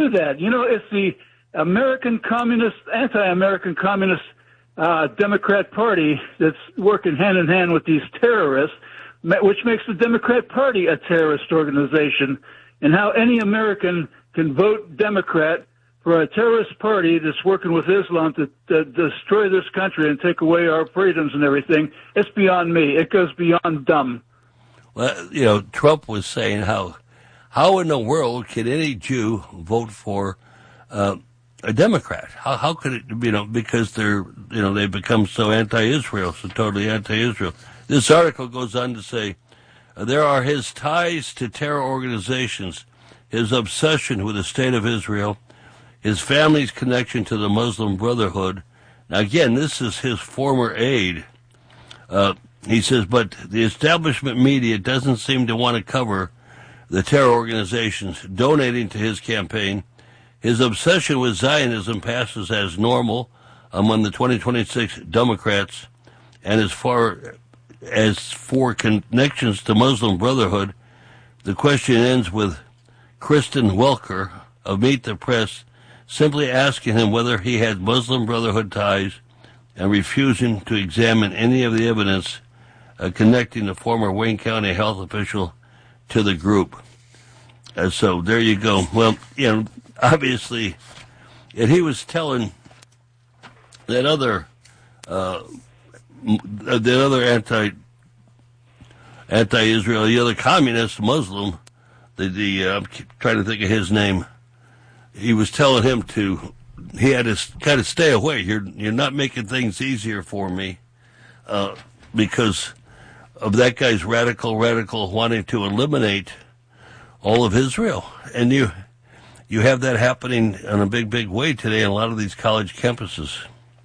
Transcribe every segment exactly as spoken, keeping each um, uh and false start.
do that. You know, it's the American Communist, anti-American Communist uh, Democrat Party that's working hand in hand with these terrorists, which makes the Democrat Party a terrorist organization. And how any American can vote Democrat for a terrorist party that's working with Islam to, to destroy this country and take away our freedoms and everything, it's beyond me. It goes beyond dumb. Well, you know, Trump was saying how, how in the world can any Jew vote for uh, a Democrat? How how could it, you know, because they're, you know, they become so anti-Israel, so totally anti-Israel. This article goes on to say, there are his ties to terror organizations, his obsession with the state of Israel, his family's connection to the Muslim Brotherhood. Now, again, this is his former aide. Uh, he says, but the establishment media doesn't seem to want to cover the terror organizations donating to his campaign. His obsession with Zionism passes as normal among the twenty twenty-six Democrats, and as far as for connections to Muslim Brotherhood, the question ends with Kristen Welker of Meet the Press simply asking him whether he had Muslim Brotherhood ties and refusing to examine any of the evidence uh, connecting the former Wayne County health official to the group. Uh, so there you go. Well, you know, obviously, and he was telling that other uh, the other anti anti-Israel, the other communist Muslim, the the uh, I'm trying to think of his name. He was telling him to, he had to kind of stay away. You're you're not making things easier for me, uh, because of that guy's radical, radical wanting to eliminate all of Israel. And you you have that happening in a big, big way today in a lot of these college campuses.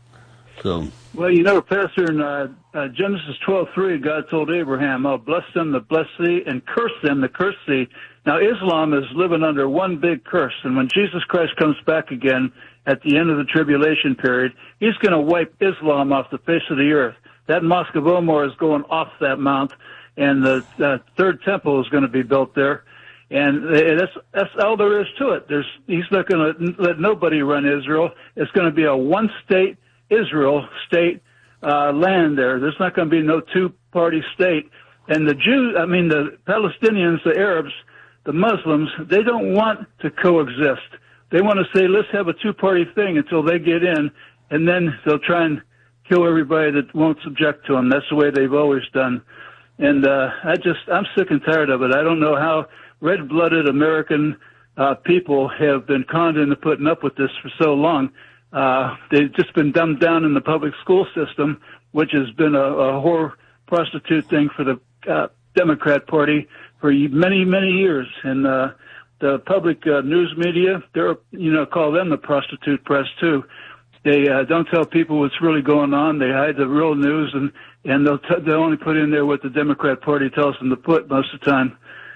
So. Well, you know, Pastor, in uh, uh, Genesis twelve three, God told Abraham, I'll bless them that bless thee, and curse them that curse thee. Now, Islam is living under one big curse, and when Jesus Christ comes back again at the end of the tribulation period, he's going to wipe Islam off the face of the earth. That Mosque of Omar is going off that mount, and the uh, third temple is going to be built there. And that's, that's all there is to it. There's, he's not going to let nobody run Israel. It's going to be a one-state Israel state uh, land there. There's not going to be no two-party state. And the Jews, I mean, the Palestinians, the Arabs, the Muslims, they don't want to coexist. They want to say, let's have a two-party thing until they get in, and then they'll try and kill everybody that won't subject to them. That's the way they've always done. And uh, I just, I'm sick and tired of it. I don't know how red-blooded American uh, people have been conned into putting up with this for so long. Uh, they've just been dumbed down in the public school system, which has been a, a whore prostitute thing for the uh, Democrat Party for many, many years. And uh, the public uh, news media, they're, you know, call them the prostitute press, too. They uh, don't tell people what's really going on. They hide the real news, and, and they'll, t- they'll only put in there what the Democrat Party tells them to put most of the time.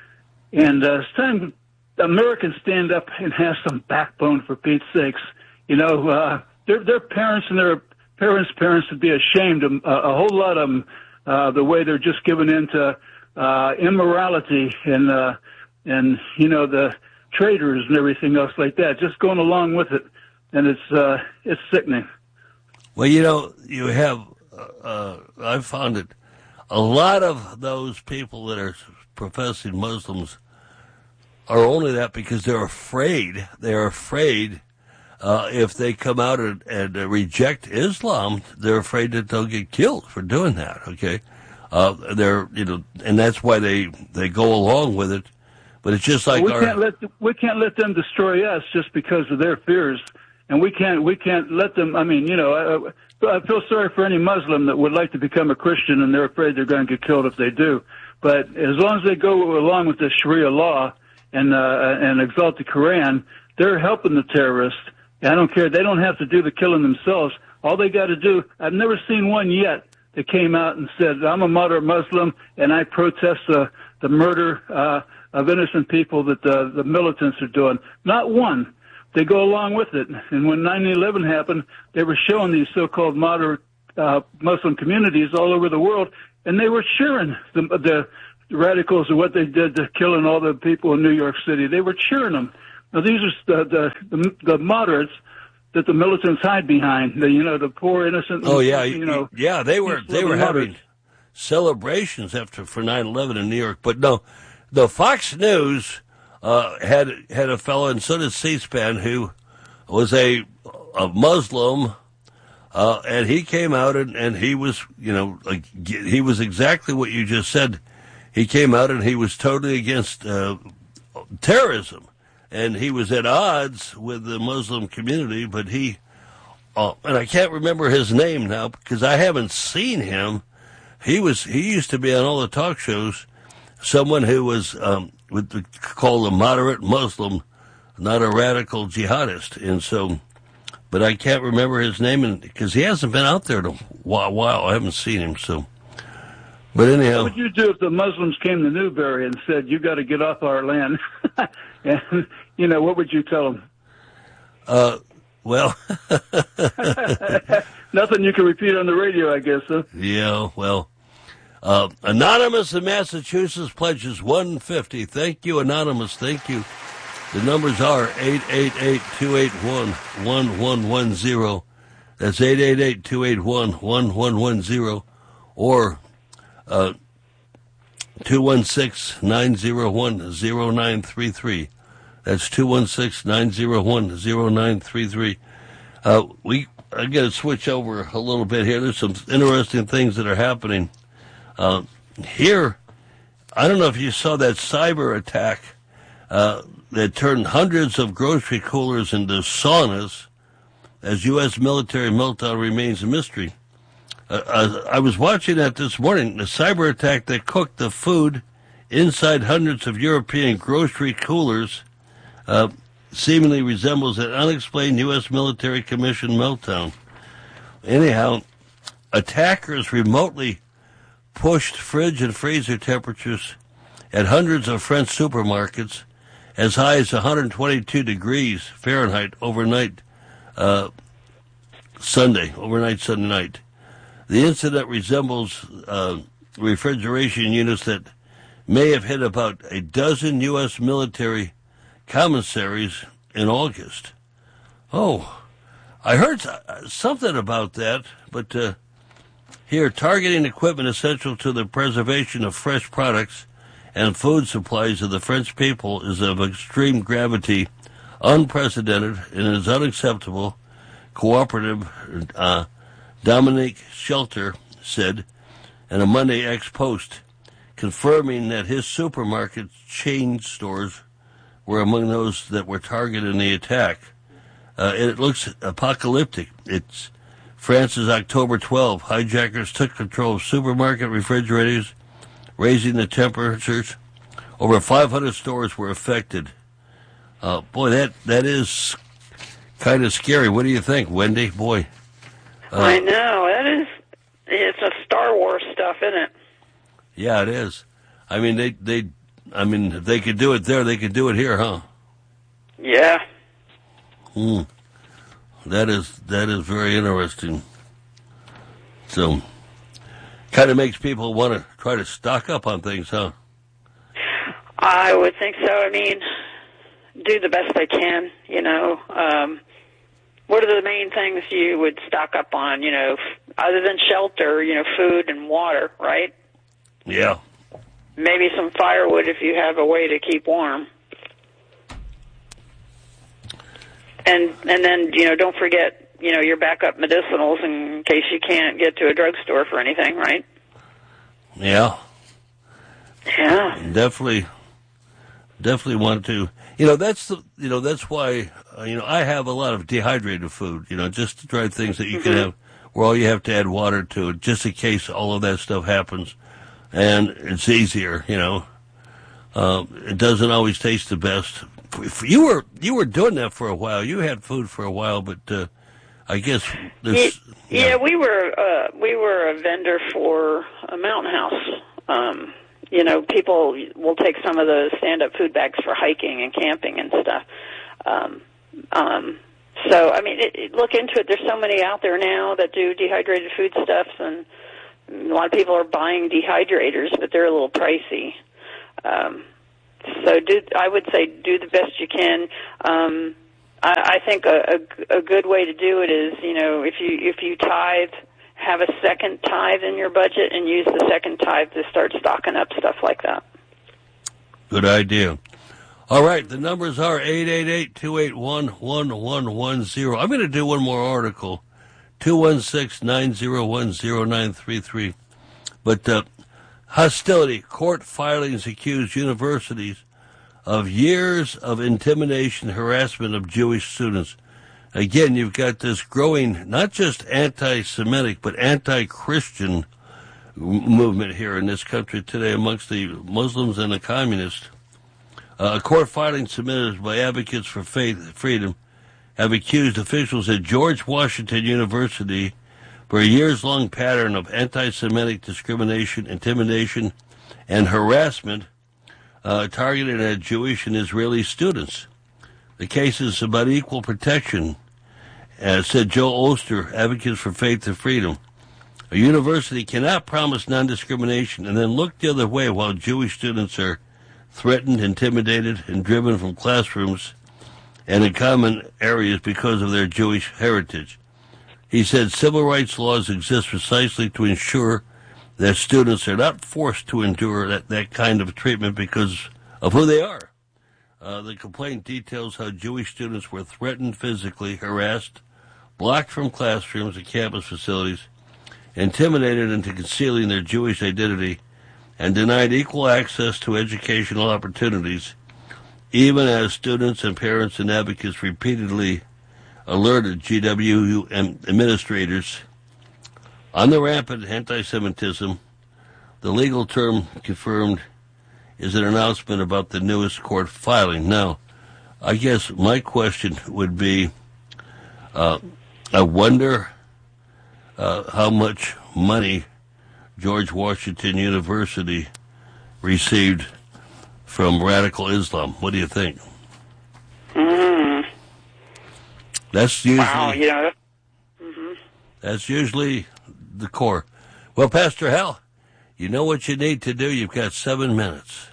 And uh, it's time Americans stand up and have some backbone, for Pete's sakes. You know, uh, their, their parents and their parents' parents would be ashamed of uh, a whole lot of them, uh, the way they're just giving in to uh, immorality and, uh, and, you know, the traitors and everything else like that, just going along with it. And it's, uh, it's sickening. Well, you know, you have, uh, I've found it, a lot of those people that are professing Muslims are only that because they're afraid. They're afraid uh, if they come out and, and uh, reject Islam, they're afraid that they'll get killed for doing that. Okay, uh, they're you know, and that's why they they go along with it. But it's just like we our, can't let them, we can't let them destroy us just because of their fears, and we can't we can't let them. I mean, you know, I, I feel sorry for any Muslim that would like to become a Christian and they're afraid they're going to get killed if they do. But as long as they go along with the Sharia law and uh, and exalt the Quran, they're helping the terrorists. I don't care. They don't have to do the killing themselves. All they got to do, I've never seen one yet that came out and said, I'm a moderate Muslim and I protest the, the murder uh, of innocent people that the, the militants are doing. Not one. They go along with it. And when nine eleven happened, they were showing these so-called moderate uh, Muslim communities all over the world, and they were cheering the, the radicals of what they did to killing all the people in New York City. They were cheering them. Now, these are the, the, the moderates that the militants hide behind. The, you know, the poor, innocent. Oh, yeah. You know. Yeah, they were, they were having celebrations after for nine eleven in New York. But no, the Fox News uh, had had a fellow, and so did C-SPAN, who was a, a Muslim, uh, and he came out and, and he was, you know, like he was exactly what you just said. He came out and he was totally against uh, terrorism, and he was at odds with the Muslim community. But he, uh, and I can't remember his name now because I haven't seen him. He was he used to be on all the talk shows. Someone who was um, with the, called a moderate Muslim, not a radical jihadist, and so. But I can't remember his name because he hasn't been out there in a while. I haven't seen him. So, but anyhow, what would you do if the Muslims came to Newberry and said, "You got to get off our land"? And you know, what would you tell them? Uh, well, nothing you can repeat on the radio, I guess. Huh? Yeah, well. Uh, Anonymous in Massachusetts pledges one hundred fifty dollars. Thank you, Anonymous. Thank you. The numbers are eight eight eight, two eight one, one one one zero. That's eight eight eight, two eight one, one one one zero. Or uh, two one six, nine zero one, zero nine three three. That's two one six, nine zero one, zero nine three three. Uh, we, I got to switch over a little bit here. There's some interesting things that are happening. Uh, here, I don't know if you saw that cyber attack uh, that turned hundreds of grocery coolers into saunas as U S military meltdown remains a mystery. Uh, uh, I was watching that this morning, the cyber attack that cooked the food inside hundreds of European grocery coolers uh, seemingly resembles an unexplained U S military commission meltdown. Anyhow, attackers remotely pushed fridge and freezer temperatures at hundreds of French supermarkets as high as one hundred twenty-two degrees Fahrenheit overnight uh, Sunday, overnight Sunday night. The incident resembles uh, refrigeration units that may have hit about a dozen U S military commissaries in August. Oh, I heard something about that, but uh, here, targeting equipment essential to the preservation of fresh products and food supplies of the French people is of extreme gravity, unprecedented, and is unacceptable, cooperative uh, Dominique Shelter said in a Monday X post, confirming that his supermarket chain stores were among those that were targeted in the attack. Uh, and it looks apocalyptic. It's France's October twelfth. Hijackers took control of supermarket refrigerators, raising the temperatures. Over five hundred stores were affected. Uh, boy, that that is kind of scary. What do you think, Wendy? Boy. Uh, I know. That is, it's a Star Wars stuff, isn't it? Yeah, it is. I mean, they, they, I mean, if they could do it there, they could do it here, huh? Yeah. Hmm. That is that is very interesting. So, kind of makes people want to try to stock up on things, huh? I would think so. I mean, do the best they can, you know. Um, what are the main things you would stock up on, you know, f- other than shelter, you know, food and water, right? Yeah. Maybe some firewood if you have a way to keep warm. And and then, you know, don't forget, you know, your backup medicinals in case you can't get to a drugstore for anything, right? Yeah. Yeah. Definitely, definitely want to. You know, that's the, you know, that's why, uh, you know, I have a lot of dehydrated food, you know, just to try things that you mm-hmm. can have where all you have to add water to it, just in case all of that stuff happens. And it's easier, you know. Uh, it doesn't always taste the best. You were you were doing that for a while. You had food for a while, but uh, I guess this. Yeah, yeah, we were uh, we were a vendor for a Mountain House. Um, you know, people will take some of the stand-up food bags for hiking and camping and stuff. Um, um, so, I mean, it, it, look into it. There's so many out there now that do dehydrated foodstuffs, and a lot of people are buying dehydrators, but they're a little pricey. Um, so do, I would say do the best you can. Um, I, I think a, a, a good way to do it is, you know, if you if you tithe, have a second tithe in your budget and use the second tithe to start stocking up stuff like that. Good idea. All right, the numbers are eight eight eight, two eight one, one one one zero. I'm going to do one more article, two one six, nine zero one, zero nine three three. But uh, hostility, court filings accuse universities of years of intimidation, harassment of Jewish students. Again, you've got this growing, not just anti-Semitic, but anti-Christian movement here in this country today amongst the Muslims and the communists. Uh, a court filing submitted by Advocates for Faith Freedom have accused officials at George Washington University for a years-long pattern of anti-Semitic discrimination, intimidation, and harassment uh, targeted at Jewish and Israeli students. The case is about equal protection, as said Joe Oster, Advocates for Faith and Freedom. A university cannot promise non-discrimination and then look the other way while Jewish students are threatened, intimidated, and driven from classrooms and in common areas because of their Jewish heritage. He said civil rights laws exist precisely to ensure that students are not forced to endure that, that kind of treatment because of who they are. Uh, the complaint details how Jewish students were threatened physically, harassed, blocked from classrooms and campus facilities, intimidated into concealing their Jewish identity, and denied equal access to educational opportunities, even as students and parents and advocates repeatedly alerted G W U administrators on the rampant anti-Semitism. The legal term confirmed is an announcement about the newest court filing. Now, I guess my question would be, uh, I wonder uh, how much money George Washington University received from radical Islam. What do you think? Mm. That's usually wow, you know, mm-hmm. that's usually the core. Well, Pastor Hal, you know what you need to do. You've got seven minutes.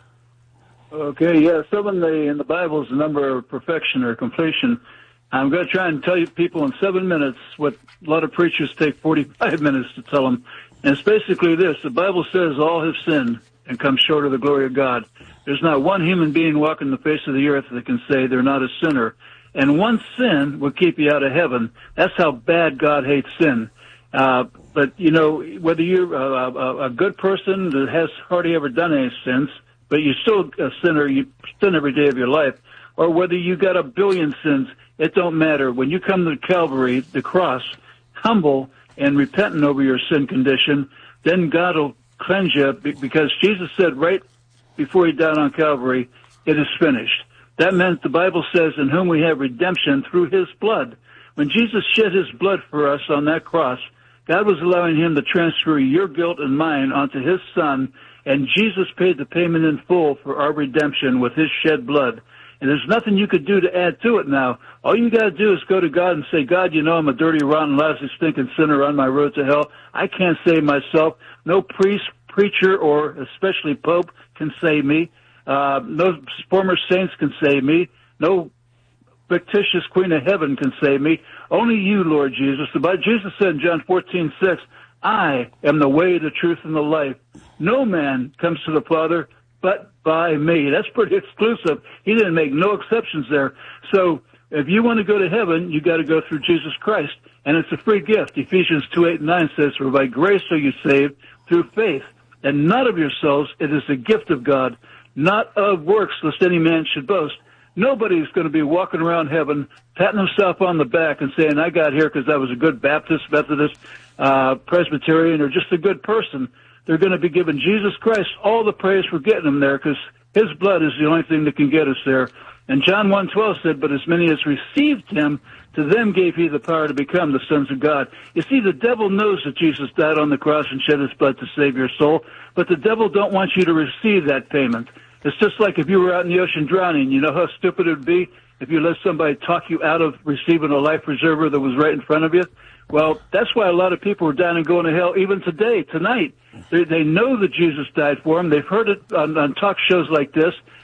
Okay, yeah, seven the, in the Bible is the number of perfection or completion. I'm going to try and tell you people in seven minutes what a lot of preachers take forty-five minutes to tell them. And it's basically this. The Bible says all have sinned and come short of the glory of God. There's not one human being walking the face of the earth that can say they're not a sinner. And one sin will keep you out of heaven. That's how bad God hates sin. Uh, but, you know, whether you're a, a, a good person that has hardly ever done any sins, but you're still a sinner, you sin every day of your life, or whether you got a billion sins, it don't matter. When you come to Calvary, the cross, humble and repentant over your sin condition, then God will cleanse you, because Jesus said right before he died on Calvary, it is finished. That meant the Bible says, in whom we have redemption through his blood. When Jesus shed his blood for us on that cross, God was allowing him to transfer your guilt and mine onto his son, and Jesus paid the payment in full for our redemption with his shed blood. And there's nothing you could do to add to it now. All you got to do is go to God and say, God, you know I'm a dirty, rotten, lousy, stinking sinner on my road to hell. I can't save myself. No priest, preacher, or especially Pope can save me. Uh, no former saints can save me. No fictitious Queen of Heaven can save me. Only you, Lord Jesus. But Jesus said in John fourteen six, I am the way, the truth, and the life. No man comes to the Father but by me. That's pretty exclusive. He didn't make no exceptions there. So if you want to go to heaven, you got to go through Jesus Christ. And it's a free gift. Ephesians two, eight, and nine says, for by grace are you saved through faith, and not of yourselves. It is a gift of God, not of works, lest any man should boast. Nobody's going to be walking around heaven, patting himself on the back and saying, I got here because I was a good Baptist, Methodist, uh, Presbyterian, or just a good person. They're going to be giving Jesus Christ all the praise for getting them there, because his blood is the only thing that can get us there. And John one twelve said, but as many as received him, to them gave he the power to become the sons of God. You see, the devil knows that Jesus died on the cross and shed his blood to save your soul, but the devil don't want you to receive that payment. It's just like if you were out in the ocean drowning. You know how stupid it would be if you let somebody talk you out of receiving a life preserver that was right in front of you? Well, that's why a lot of people are down and going to hell even today, tonight. They, they know that Jesus died for them. They've heard it on, on talk shows like this.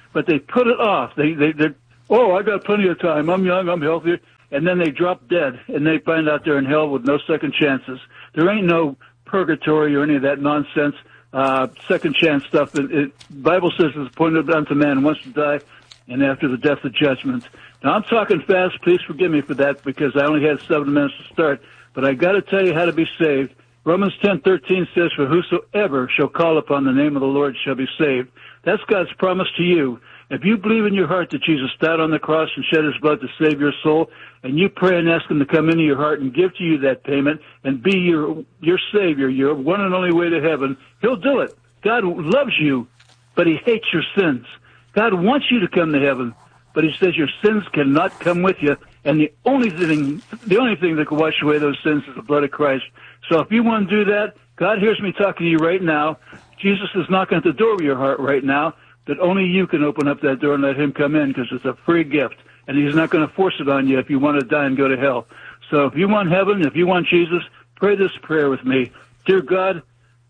but they put it off. They, they, they, oh, I got plenty of time. I'm young. I'm healthy. And then they drop dead, and they find out they're in hell with no second chances. There ain't no purgatory or any of that nonsense, uh, second chance stuff. It, it, Bible says it's appointed unto man once to die, and after the death of judgment. Now, I'm talking fast. Please forgive me for that because I only had seven minutes to start. But I got to tell you how to be saved. Romans ten thirteen says, for whosoever shall call upon the name of the Lord shall be saved. That's God's promise to you. If you believe in your heart that Jesus died on the cross and shed his blood to save your soul, and you pray and ask him to come into your heart and give to you that payment and be your your Savior, your one and only way to heaven, he'll do it. God loves you, but he hates your sins. God wants you to come to heaven, but he says your sins cannot come with you, and the only thing the only thing that can wash away those sins is the blood of Christ. So if you want to do that, God hears me talking to you right now. Jesus is knocking at the door of your heart right now, that only you can open up that door and let him come in because it's a free gift, and he's not going to force it on you if you want to die and go to hell. So if you want heaven, if you want Jesus, pray this prayer with me. Dear God,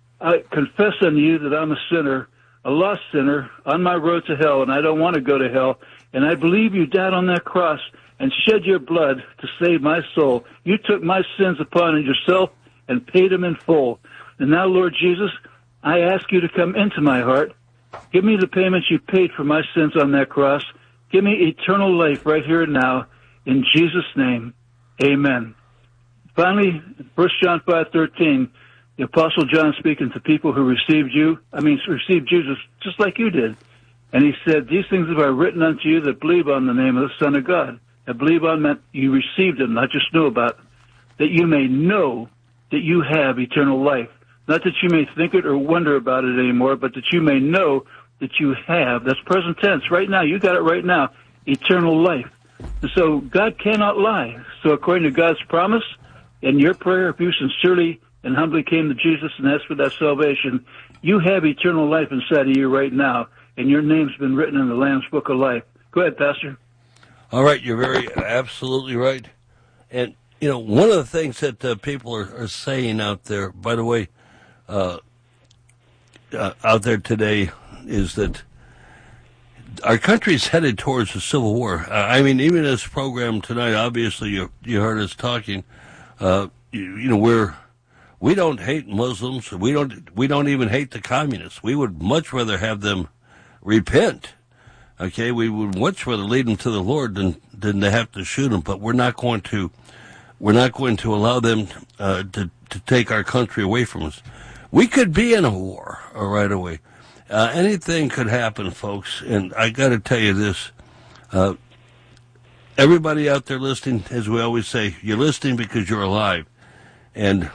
I confess unto you that I'm a sinner, a lost sinner on my road to hell, and I don't want to go to hell. And I believe you died on that cross and shed your blood to save my soul. You took my sins upon yourself and paid them in full. And now, Lord Jesus, I ask you to come into my heart. Give me the payments you paid for my sins on that cross. Give me eternal life right here and now. In Jesus' name, amen. Finally, First John five thirteen, the Apostle John speaking to people who received you, I mean, received Jesus just like you did. And he said, these things have I written unto you that believe on the name of the Son of God. That believe on meant you received him, not just knew about it, that you may know that you have eternal life. Not that you may think it or wonder about it anymore, but that you may know that you have. That's present tense. Right now, you got it right now, eternal life. And so God cannot lie. So according to God's promise, in your prayer, if you sincerely and humbly came to Jesus and asked for that salvation, you have eternal life inside of you right now, and your name's been written in the Lamb's Book of Life. Go ahead, Pastor. All right, you're very absolutely right. And, you know, one of the things that uh, people are, are saying out there, by the way, uh, uh, out there today, is that our country's headed towards a civil war. Uh, I mean, even this program tonight, obviously you you heard us talking. Uh, you, you know, we're we don't hate Muslims. We don't we don't even hate the communists. We would much rather have them repent. Okay, we would much rather lead them to the Lord than than to have to shoot them. But we're not going to we're not going to allow them uh, to to take our country away from us. We could be in a war uh, right away. Uh, anything could happen, folks, and I got to tell you this. Uh, everybody out there listening, as we always say, you're listening because you're alive. And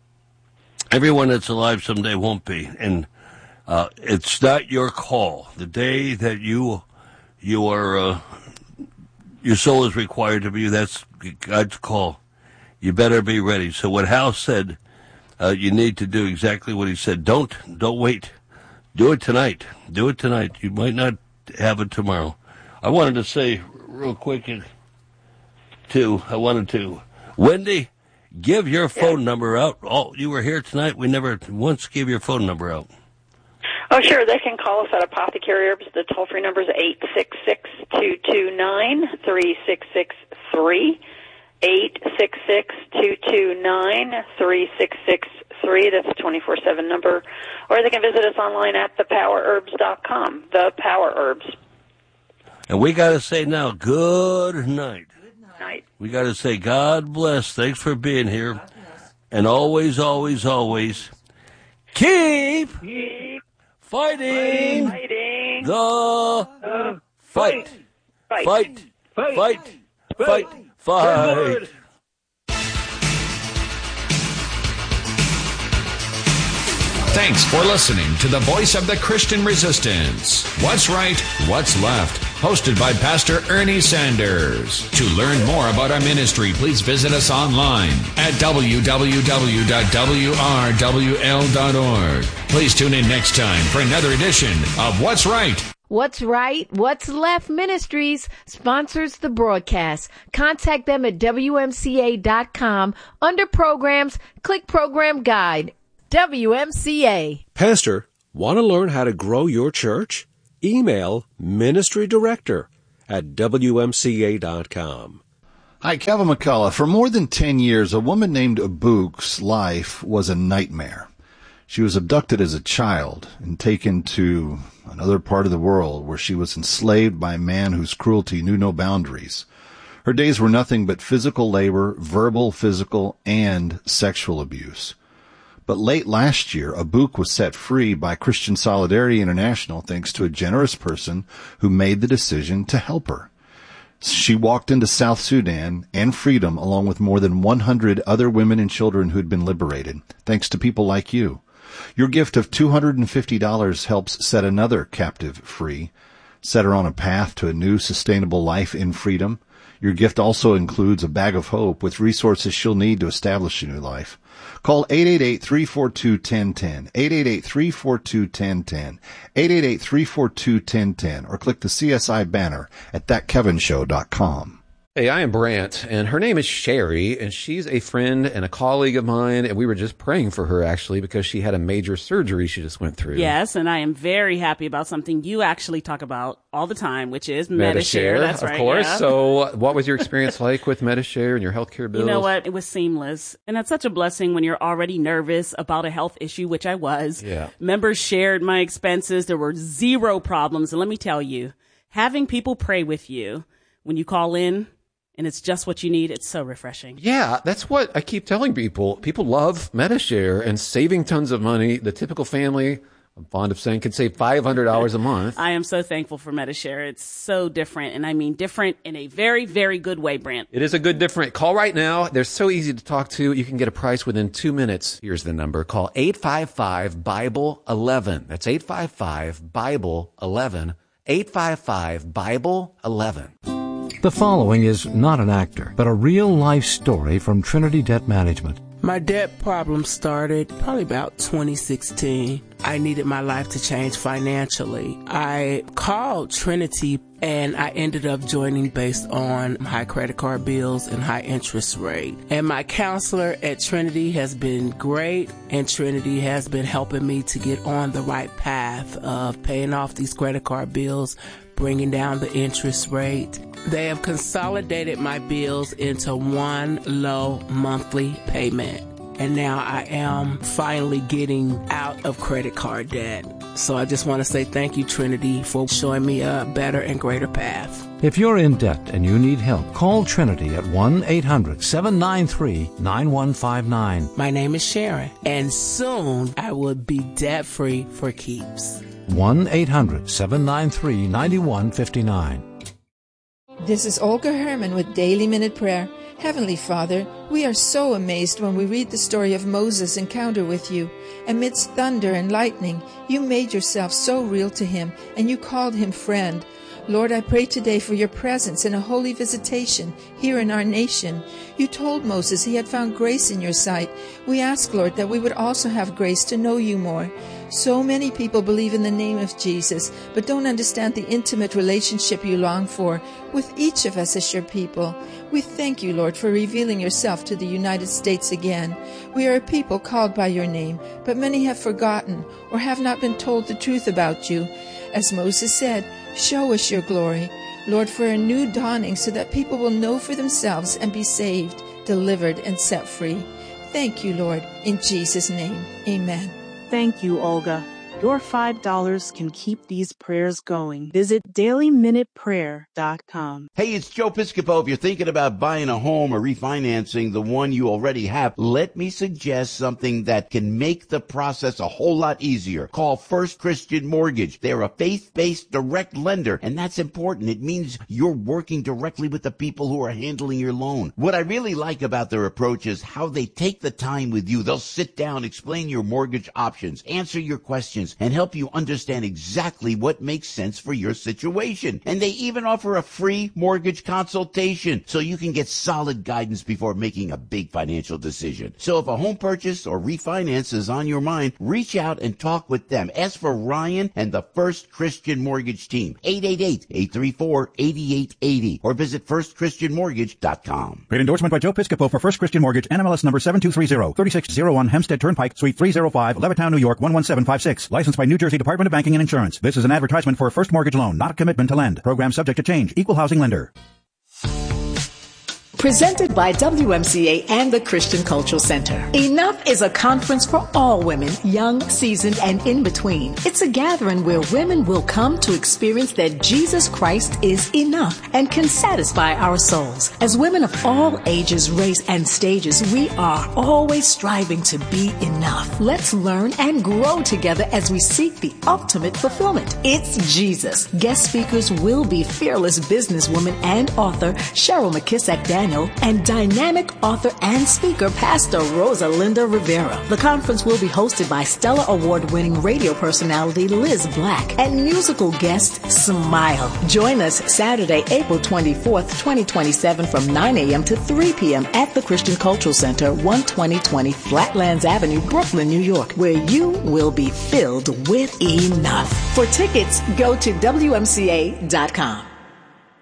everyone that's alive someday won't be. And uh, it's not your call. The day that you you are, uh, your soul is required to be, that's God's call. You better be ready. So what Hal said, uh, you need to do exactly what he said. Don't, don't wait. Do it tonight. Do it tonight. You might not have it tomorrow. I wanted to say real quick, too, I wanted to, Wendy, give your phone number out. Oh, you were here tonight. We never once gave your phone number out. Oh, sure. They can call us at Apothecary Herbs. The toll-free number is eight six six, two two nine, three six six three. eight six six, two two nine, three six six three. That's a twenty-four seven number. Or they can visit us online at the power herbs dot com. The Power Herbs. And we got to say now, good night. Good night. We got to say, God bless. Thanks for being here. And always, always, always, keep, keep fighting, fighting the uh, fight. Fight. Fight. Fight. Fight. Fight. Fight. Fight. Thanks for listening to the Voice of the Christian Resistance. What's right, what's left? Hosted by Pastor Ernie Sanders. To learn more about our ministry, please visit us online at w w w dot w r w l dot org. Please tune in next time for another edition of What's Right. What's Right, What's Left Ministries sponsors the broadcast. Contact them at w m c a dot com. Under Programs, click Program Guide. W M C A. Pastor, want to learn how to grow your church? email ministry director at w m c a dot com. Hi, Kevin McCullough. For more than ten years, a woman named Abouk's life was a nightmare. She was abducted as a child and taken to another part of the world where she was enslaved by a man whose cruelty knew no boundaries. Her days were nothing but physical labor, verbal, physical, and sexual abuse. But late last year, Abouk was set free by Christian Solidarity International thanks to a generous person who made the decision to help her. She walked into South Sudan and freedom along with more than one hundred other women and children who had been liberated, thanks to people like you. Your gift of two hundred fifty dollars helps set another captive free, set her on a path to a new sustainable life in freedom. Your gift also includes a bag of hope with resources she'll need to establish a new life. Call eight eight eight, three four two, one zero one zero, eight eight eight, three four two, one zero one zero, eight eight eight, three four two, one zero one zero, or click the C S I banner at that kevin show dot com. Hey, I am Brant, and her name is Sherry, and she's a friend and a colleague of mine, and we were just praying for her, actually, because she had a major surgery she just went through. Yes, and I am very happy about something you actually talk about all the time, which is Medi-Share. Medi-Share, That's of right, course. yeah. So what was your experience like with Medi-Share and your healthcare bills? You know what? It was seamless, and that's such a blessing when you're already nervous about a health issue, which I was. Yeah. Members shared my expenses. There were zero problems, and let me tell you, having people pray with you when you call in, and it's just what you need, it's so refreshing. Yeah, that's what I keep telling people. People love Medi-Share and saving tons of money. The typical family, I'm fond of saying, can save five hundred dollars a month. I am so thankful for Medi-Share. It's so different, and I mean different in a very, very good way, Brent. It is a good different. Call right now. They're so easy to talk to. You can get a price within two minutes. Here's the number. Call eight five five, Bible eleven. That's eight five five, Bible eleven. eight five five, Bible eleven. The following is not an actor, but a real-life story from Trinity Debt Management. My debt problem started probably about twenty sixteen. I needed my life to change financially. I called Trinity and I ended up joining based on high credit card bills and high interest rate. And my counselor at Trinity has been great, and Trinity has been helping me to get on the right path of paying off these credit card bills, bringing down the interest rate. They have consolidated my bills into one low monthly payment. And now I am finally getting out of credit card debt. So I just want to say thank you, Trinity, for showing me a better and greater path. If you're in debt and you need help, call Trinity at one eight hundred, seven nine three, nine one five nine. My name is Sharon, and soon I will be debt-free for keeps. one eight hundred, seven nine three, nine one five nine. This is Olga Herman with Daily Minute Prayer. Heavenly Father, we are so amazed when we read the story of Moses' encounter with you. Amidst thunder and lightning, you made yourself so real to him, and you called him friend. Lord, I pray today for your presence and a holy visitation here in our nation. You told Moses he had found grace in your sight. We ask, Lord, that we would also have grace to know you more. So many people believe in the name of Jesus, but don't understand the intimate relationship you long for with each of us as your people. We thank you, Lord, for revealing yourself to the United States again. We are a people called by your name, but many have forgotten or have not been told the truth about you. As Moses said, show us your glory, Lord, for a new dawning so that people will know for themselves and be saved, delivered, and set free. Thank you, Lord, in Jesus' name. Amen. Thank you, Olga. Your five dollars can keep these prayers going. Visit daily minute prayer dot com. Hey, it's Joe Piscopo. If you're thinking about buying a home or refinancing the one you already have, let me suggest something that can make the process a whole lot easier. Call First Christian Mortgage. They're a faith-based direct lender, and that's important. It means you're working directly with the people who are handling your loan. What I really like about their approach is how they take the time with you. They'll sit down, explain your mortgage options, answer your questions, and help you understand exactly what makes sense for your situation. And they even offer a free mortgage consultation so you can get solid guidance before making a big financial decision. So if a home purchase or refinance is on your mind, reach out and talk with them. Ask for Ryan and the First Christian Mortgage team, eight eight eight, eight three four, eight eight eight zero, or visit first christian mortgage dot com. Great endorsement by Joe Piscopo for First Christian Mortgage, N M L S number seven two three zero, thirty-six oh one Hempstead Turnpike, Suite three oh five, Levittown, New York one one seven five six. Licensed by New Jersey Department of Banking and Insurance. This is an advertisement for a first mortgage loan, not a commitment to lend. Program subject to change. Equal housing lender. Presented by W M C A and the Christian Cultural Center. Enough is a conference for all women, young, seasoned, and in between. It's a gathering where women will come to experience that Jesus Christ is enough and can satisfy our souls. As women of all ages, race, and stages, we are always striving to be enough. Let's learn and grow together as we seek the ultimate fulfillment. It's Jesus. Guest speakers will be fearless businesswoman and author Cheryl McKissack Daniel and dynamic author and speaker Pastor Rosalinda Rivera. The conference will be hosted by Stellar Award-winning radio personality Liz Black and musical guest Smile. Join us Saturday, April twenty-fourth, twenty twenty-seven from nine a.m. to three p.m. at the Christian Cultural Center, one twenty twenty Flatlands Avenue, Brooklyn, New York, where you will be filled with enough. For tickets, go to W M C A dot com.